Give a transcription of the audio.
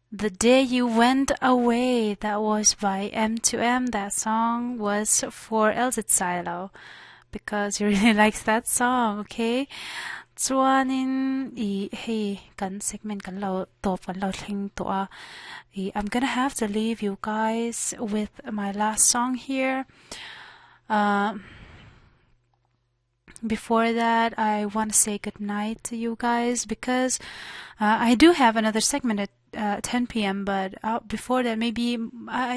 The Day You Went Away, that was by M2M. That song was for Elzit Silo because he really likes that song, okay? Chuanin hey kan segment kan lo top kan lo thling to I'm gonna have to leave you guys with my last song here. Before that, I want to say good night to you guys because I do have another segment at 10 p.m. But before that, maybe